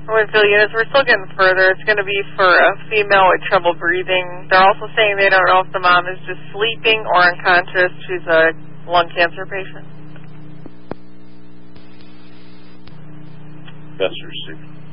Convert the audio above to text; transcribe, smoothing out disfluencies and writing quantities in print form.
Winfield units, we're still getting further. It's going to be for a female with trouble breathing. They're also saying they don't know if the mom is just sleeping or unconscious. She's a lung cancer patient. Bester, Steve.